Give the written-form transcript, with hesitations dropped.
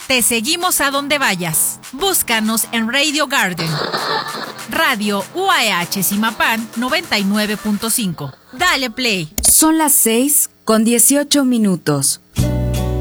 Te seguimos a donde vayas. Búscanos en Radio Garden. Radio UAH Zimapán 99.5. Dale play. Son las 6:18.